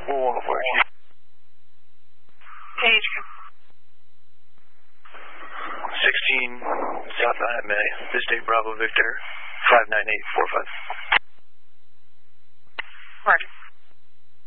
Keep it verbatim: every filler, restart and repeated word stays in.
one oh four. Page. sixteen South I M A, this date Bravo Victor, five nine eight four five. Roger.